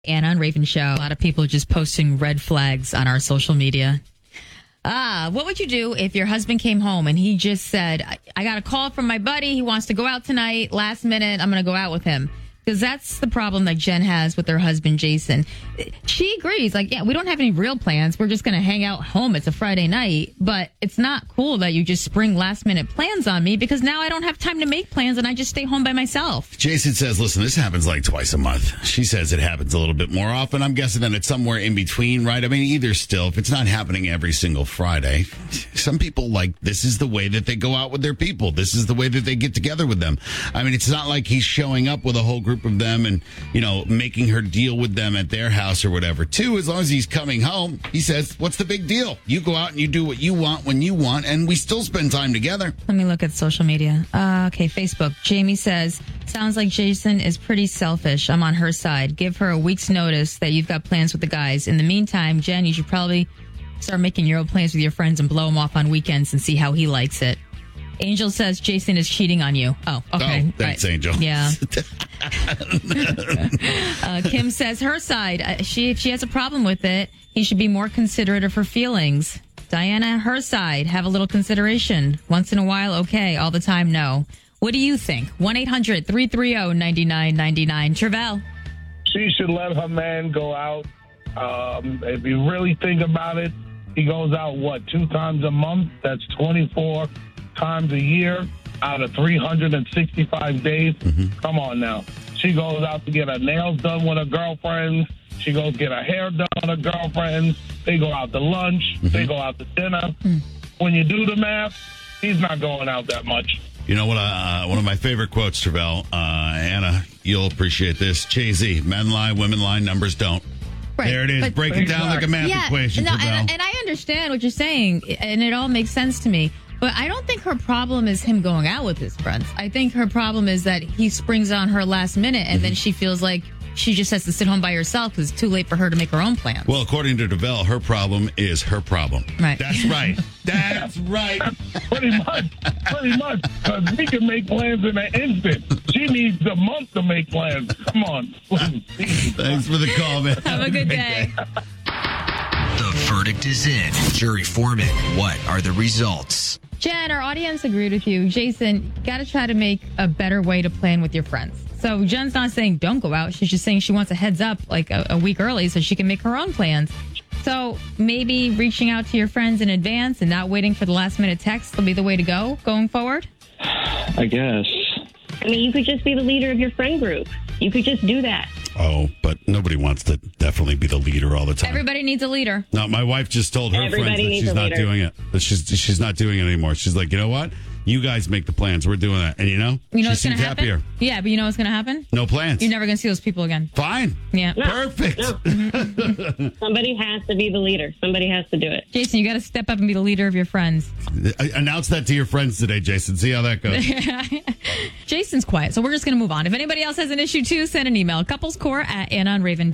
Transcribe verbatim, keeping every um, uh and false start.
Anna and Raven Show. A lot of people just posting red flags on our social media. Ah, what would you do if your husband came home and he just said, I, I got a call from my buddy. He wants to go out tonight. Last minute, I'm going to go out with him. Because that's the problem that Jen has with her husband, Jason. She agrees. Like, yeah, we don't have any real plans. We're just going to hang out home. It's a Friday night. But it's not cool that you just spring last minute plans on me because now I don't have time to make plans and I just stay home by myself. Jason says, listen, this happens like twice a month. She says it happens a little bit more often. I'm guessing that it's somewhere in between, right? I mean, either still, if it's not happening every single Friday, some people like this is the way that they go out with their people. This is the way that they get together with them. I mean, it's not like he's showing up with a whole group of them and, you know, making her deal with them at their house or whatever. Two, as long as he's coming home, he says, what's the big deal? You go out and you do what you want when you want, and we still spend time together. Let me look at social media. Uh, okay, Facebook. Jamie says, sounds like Jason is pretty selfish. I'm on her side. Give her a week's notice that you've got plans with the guys. In the meantime, Jen, you should probably start making your own plans with your friends and blow them off on weekends and see how he likes it. Angel says Jason is cheating on you. Oh, okay. Oh, thanks, right. Angel. Yeah. uh, Kim says her side. Uh, she if she has a problem with it, he should be more considerate of her feelings. Diana, her side. Have a little consideration. Once in a while, okay. All the time, no. What do you think? one eight hundred three three zero nine nine nine nine. Travell. She should let her man go out. Um, if you really think about it, he goes out, what, two times a month? That's twenty-four times a year out of three hundred sixty-five days. Mm-hmm. Come on now. She goes out to get her nails done with her girlfriends. She goes get her hair done with her girlfriends. They go out to lunch. Mm-hmm. They go out to dinner. Mm. When you do the math, he's not going out that much. You know what? Uh, one of my favorite quotes, Travell, uh, Anna, you'll appreciate this. Jay-Z, men lie, women lie, numbers don't. Right. There it is. But, Break it down like a math yeah, equation, no, Travell. and, and I understand what you're saying, and it all makes sense to me. But I don't think her problem is him going out with his friends. I think her problem is that he springs on her last minute, and mm-hmm. then she feels like she just has to sit home by herself because it's too late for her to make her own plans. Well, according to Travell, her problem is her problem. Right. That's right. That's right. Pretty much. Pretty much. Because we can make plans in an instant. She needs a month to make plans. Come on. Thanks for the call, man. Have a good day. The verdict is in. Jury foreman, what are the results? Jen, our audience agreed with you. Jason, got to try to make a better way to plan with your friends. So Jen's not saying don't go out. She's just saying she wants a heads up like a, a week early so she can make her own plans. So maybe reaching out to your friends in advance and not waiting for the last minute text will be the way to go going forward? I guess. I mean, you could just be the leader of your friend group. You could just do that. Oh, but nobody wants to definitely be the leader all the time. Everybody needs a leader. No, my wife just told her Everybody friends that needs she's a not leader. doing it. That she's she's not doing it anymore. She's like, you know what? You guys make the plans. We're doing that. And you know, You know she what's going seems to happen? happier. Yeah, but you know what's going to happen? No plans. You're never going to see those people again. Fine. Yeah. No. Perfect. No. Somebody has to be the leader. Somebody has to do it. Jason, you got to step up and be the leader of your friends. Announce that to your friends today, Jason. See how that goes. Jason's quiet, so we're just going to move on. If anybody else has an issue too, send an email. Couplescore at anna and raven